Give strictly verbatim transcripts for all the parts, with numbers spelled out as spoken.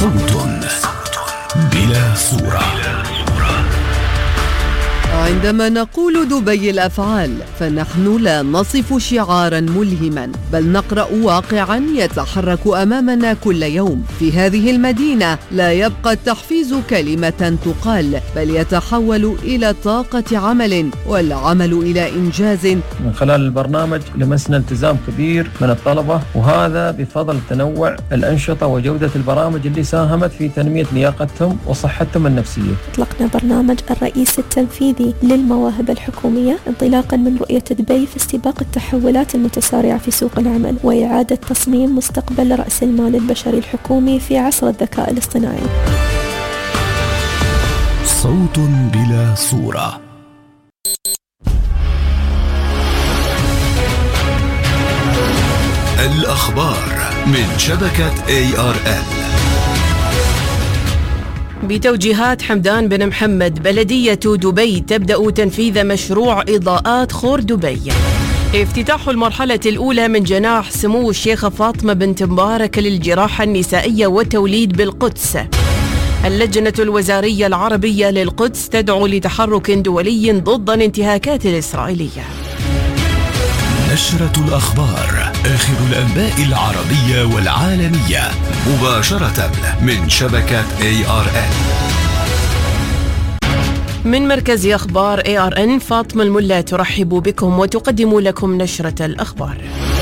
صوت بلا صورة. عندما نقول دبي الأفعال فنحن لا نصف شعاراً ملهماً، بل نقرأ واقعاً يتحرك أمامنا كل يوم. في هذه المدينة لا يبقى التحفيز كلمة تقال، بل يتحول إلى طاقة عمل، والعمل إلى إنجاز. من خلال البرنامج لمسنا التزام كبير من الطلبة، وهذا بفضل تنوع الأنشطة وجودة البرامج اللي ساهمت في تنمية لياقتهم وصحتهم النفسية. أطلقنا برنامج الرئيس التنفيذي للمواهب الحكومية انطلاقا من رؤية دبي في استباق التحولات المتسارعة في سوق العمل وإعادة تصميم مستقبل رأس المال البشري الحكومي في عصر الذكاء الاصطناعي. صوت بلا صورة. الأخبار من شبكة إيه آر إل. بتوجيهات حمدان بن محمد، بلدية دبي تبدأ تنفيذ مشروع إضاءات خور دبي. افتتاح المرحلة الأولى من جناح سمو الشيخة فاطمة بنت مبارك للجراحة النسائية والتوليد بالقدس. اللجنة الوزارية العربية للقدس تدعو لتحرك دولي ضد الانتهاكات الإسرائيلية. نشرة الأخبار، آخر الأنباء العربية والعالمية، مباشرة من شبكة إيه آر إل. من مركز أخبار إيه آر إن، فاطمة الملا ترحب بكم وتقدم لكم نشرة الأخبار.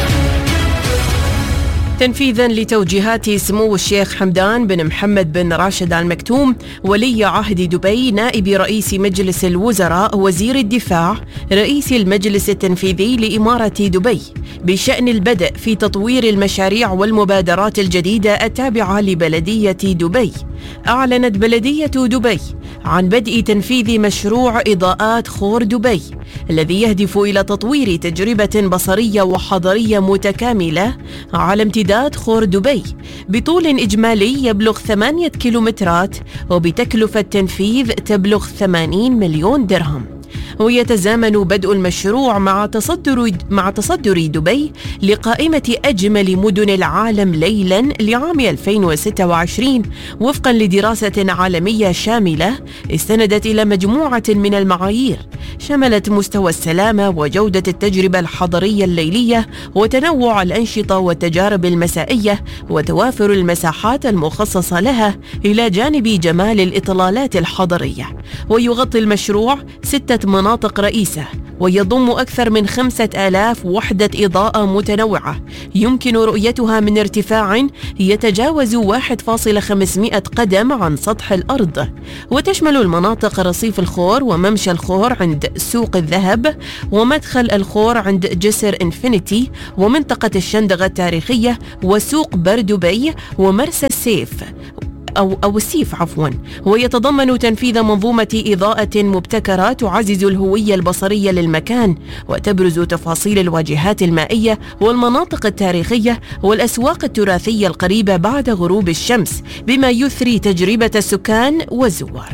تنفيذا لتوجيهات سمو الشيخ حمدان بن محمد بن راشد آل مكتوم ولي عهد دبي، نائب رئيس مجلس الوزراء، وزير الدفاع، رئيس المجلس التنفيذي لإمارة دبي، بشأن البدء في تطوير المشاريع والمبادرات الجديدة التابعة لبلدية دبي. أعلنت بلدية دبي عن بدء تنفيذ مشروع إضاءات خور دبي الذي يهدف إلى تطوير تجربة بصرية وحضرية متكاملة على امتداد خور دبي بطول إجمالي يبلغ ثمانية كيلومترات، وبتكلفة تنفيذ تبلغ ثمانين مليون درهم. ويتزامن بدء المشروع مع تصدر مع تصدر دبي لقائمة أجمل مدن العالم ليلاً لعام ألفين وستة وعشرين وفقاً لدراسة عالمية شاملة استندت إلى مجموعة من المعايير شملت مستوى السلامة وجودة التجربة الحضرية الليلية وتنوع الأنشطة والتجارب المسائية وتوافر المساحات المخصصة لها إلى جانب جمال الإطلالات الحضرية. ويغطي المشروع ستة مناطق رئيسة ويضم أكثر من خمسة آلاف وحدة إضاءة متنوعة يمكن رؤيتها من ارتفاع يتجاوز واحد فاصلة خمسمائة قدم عن سطح الأرض. وتشمل المناطق رصيف الخور وممشى الخور عند سوق الذهب ومدخل الخور عند جسر إنفينيتي ومنطقة الشندقة التاريخية وسوق بردبي ومرسى السيف أو, أو السيف عفوا. ويتضمن تنفيذ منظومة إضاءة مبتكرة تعزز الهوية البصرية للمكان وتبرز تفاصيل الواجهات المائية والمناطق التاريخية والأسواق التراثية القريبة بعد غروب الشمس، بما يثري تجربة السكان والزوار.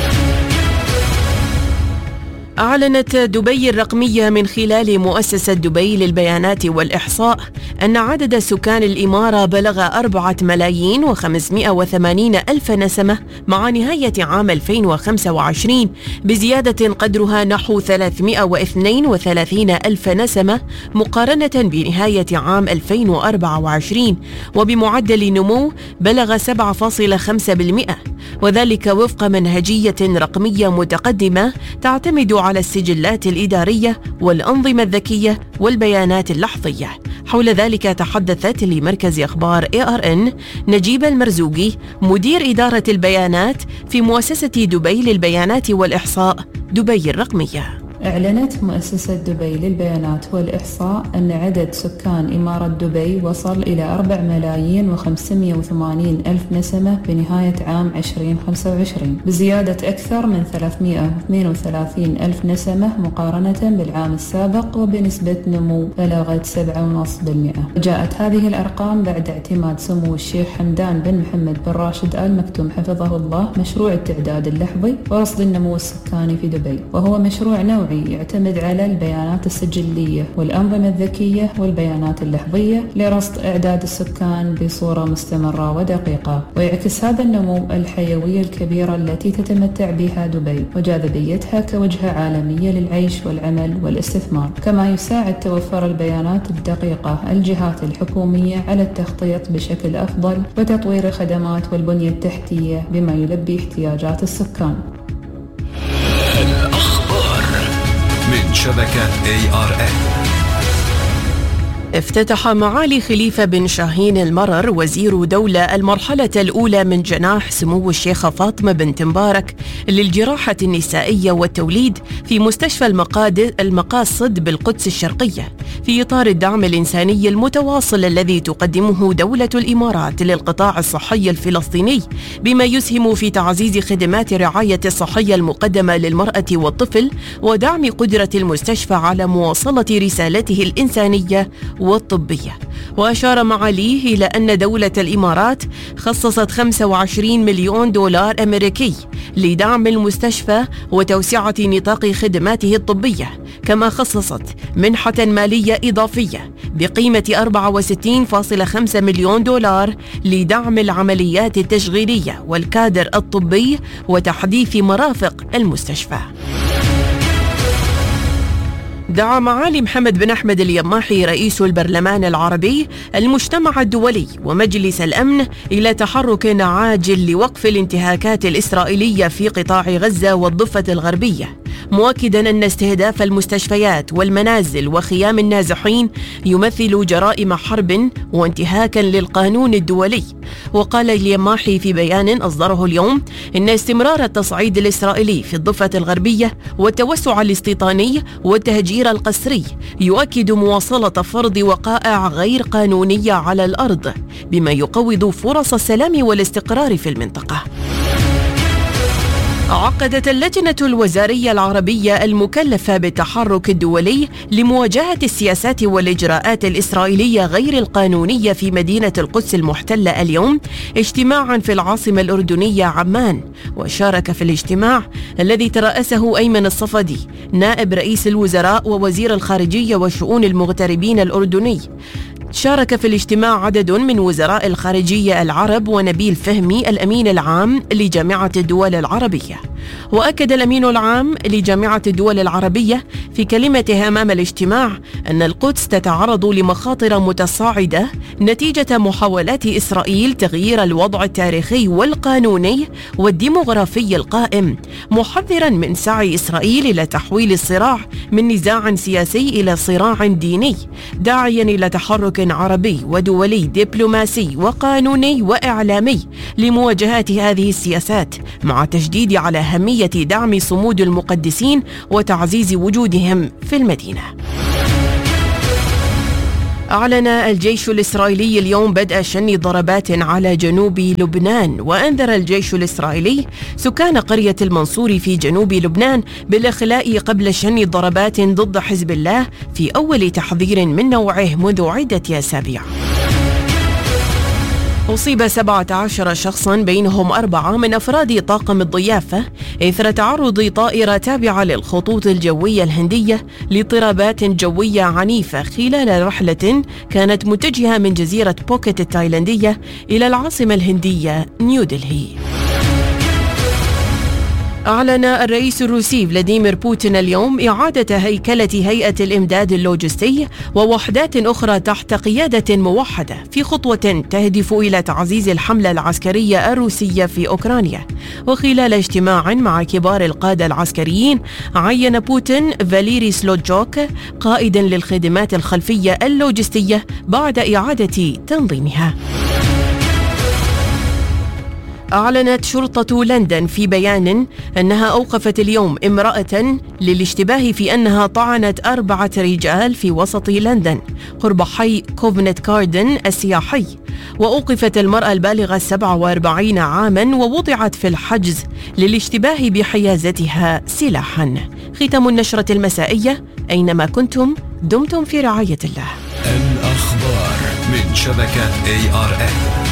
أعلنت دبي الرقمية من خلال مؤسسة دبي للبيانات والإحصاء أن عدد سكان الإمارة بلغ أربعة ملايين وخمسمائة وثمانين ألف نسمة مع نهاية عام ألفين وخمسة وعشرين، بزيادة قدرها نحو ثلاثمائة واثنين وثلاثين ألف نسمة مقارنة بنهاية عام ألفين وأربعة وعشرين، وبمعدل نمو بلغ سبعة فاصلة خمسة بالمئة، وذلك وفق منهجية رقمية متقدمة تعتمد على السجلات الإدارية والأنظمة الذكية والبيانات اللحظية. حول ذلك تحدثت لمركز أخبار إيه آر إن نجيبة المرزوقي، مدير إدارة البيانات في مؤسسة دبي للبيانات والإحصاء دبي الرقمية. أعلنت مؤسسة دبي للبيانات والإحصاء أن عدد سكان إمارة دبي وصل إلى أربعة ملايين وخمسمائة وثمانين ألف نسمة بنهاية عام ألفين وخمسة وعشرين، بزيادة أكثر من ثلاثمائة واثنين وثلاثين ألف نسمة مقارنة بالعام السابق، وبنسبة نمو بلغت سبعة فاصلة خمسة بالمئة. جاءت هذه الأرقام بعد اعتماد سمو الشيخ حمدان بن محمد بن راشد آل مكتوم حفظه الله مشروع التعداد اللحظي ورصد النمو السكاني في دبي، وهو مشروع نوعي العربي يعتمد على البيانات السجلية والأنظمة الذكية والبيانات اللحظية لرصد إعداد السكان بصورة مستمرة ودقيقة، ويعكس هذا النمو الحيوية الكبيرة التي تتمتع بها دبي وجاذبيتها كوجهة عالمية للعيش والعمل والاستثمار. كما يساعد توفر البيانات الدقيقة الجهات الحكومية على التخطيط بشكل أفضل وتطوير الخدمات والبنية التحتية بما يلبي احتياجات السكان. الأخبار من شبكة إيه آر إن. افتتح معالي خليفة بن شاهين المرر وزير دولة المرحلة الأولى من جناح سمو الشيخة فاطمة بنت مبارك للجراحة النسائية والتوليد في مستشفى المقاصد بالقدس الشرقية في إطار الدعم الإنساني المتواصل الذي تقدمه دولة الإمارات للقطاع الصحي الفلسطيني، بما يسهم في تعزيز خدمات الرعاية الصحية المقدمة للمرأة والطفل ودعم قدرة المستشفى على مواصلة رسالته الإنسانية والطبية. وأشار معاليه إلى أن دولة الإمارات خصصت خمسة وعشرين مليون دولار أمريكي لدعم المستشفى وتوسعة نطاق خدماته الطبية، كما خصصت منحة مالية إضافية بقيمة أربعة وستين فاصلة خمسة مليون دولار لدعم العمليات التشغيلية والكادر الطبي وتحديث مرافق المستشفى. دعا معالي محمد بن أحمد اليماحي رئيس البرلمان العربي المجتمع الدولي ومجلس الأمن إلى تحرك عاجل لوقف الانتهاكات الإسرائيلية في قطاع غزة والضفة الغربية، مؤكدا أن استهداف المستشفيات والمنازل وخيام النازحين يمثل جرائم حرب وانتهاكا للقانون الدولي. وقال اليماحي في بيان أصدره اليوم إن استمرار التصعيد الإسرائيلي في الضفة الغربية والتوسع الاستيطاني والتهجير القسري يؤكد مواصلة فرض وقائع غير قانونية على الأرض، بما يقوض فرص السلام والاستقرار في المنطقة. عقدت اللجنة الوزارية العربية المكلفة بالتحرك الدولي لمواجهة السياسات والإجراءات الإسرائيلية غير القانونية في مدينة القدس المحتلة اليوم اجتماعا في العاصمة الأردنية عمان. وشارك في الاجتماع الذي ترأسه أيمن الصفدي نائب رئيس الوزراء ووزير الخارجية وشؤون المغتربين الأردني. شارك في الاجتماع عدد من وزراء الخارجية العرب ونبيل فهمي الأمين العام لجامعة الدول العربية. وأكد الأمين العام لجامعة الدول العربية في كلمته أمام الاجتماع أن القدس تتعرض لمخاطر متصاعدة نتيجة محاولات إسرائيل تغيير الوضع التاريخي والقانوني والديمغرافي القائم، محذرا من سعي إسرائيل إلى تحويل الصراع من نزاع سياسي إلى صراع ديني، داعيا إلى تحرك عربي ودولي دبلوماسي وقانوني وإعلامي لمواجهة هذه السياسات، مع تشديد على أهمية دعم صمود المقدسين وتعزيز وجودهم في المدينة. أعلن الجيش الإسرائيلي اليوم بدء شن ضربات على جنوب لبنان، وأنذر الجيش الإسرائيلي سكان قرية المنصور في جنوب لبنان بالإخلاء قبل شن ضربات ضد حزب الله في أول تحذير من نوعه منذ عدة أسابيع. أصيب سبعة عشر شخصا بينهم أربعة من أفراد طاقم الضيافة إثر تعرض طائرة تابعة للخطوط الجوية الهندية لاضطرابات جوية عنيفة خلال رحلة كانت متجهة من جزيرة بوكيت التايلاندية إلى العاصمة الهندية نيودلهي. أعلن الرئيس الروسي فلاديمير بوتين اليوم إعادة هيكلة هيئة الإمداد اللوجستي ووحدات أخرى تحت قيادة موحدة في خطوة تهدف إلى تعزيز الحملة العسكرية الروسية في أوكرانيا. وخلال اجتماع مع كبار القادة العسكريين عين بوتين فاليري سلوتجوك قائدا للخدمات الخلفية اللوجستية بعد إعادة تنظيمها. أعلنت شرطة لندن في بيان أنها أوقفت اليوم امرأة للاشتباه في أنها طعنت أربعة رجال في وسط لندن قرب حي كوفنت كاردن السياحي. وأوقفت المرأة البالغة سبعة وأربعين عاما ووضعت في الحجز للاشتباه بحيازتها سلاحا. ختام النشرة المسائية. أينما كنتم دمتم في رعاية الله. الأخبار من شبكة إيه آر إن.